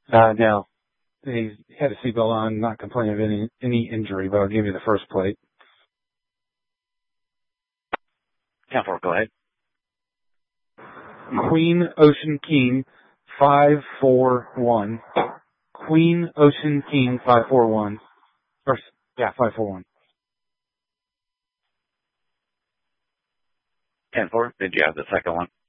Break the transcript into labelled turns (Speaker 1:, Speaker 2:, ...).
Speaker 1: No. He had a seatbelt on, not complaining of any injury, but I'll give you the first plate.
Speaker 2: 10-4, go ahead.
Speaker 1: Queen Ocean King 541. Queen Ocean King 541. 541.
Speaker 2: 10-4, did you have the second one?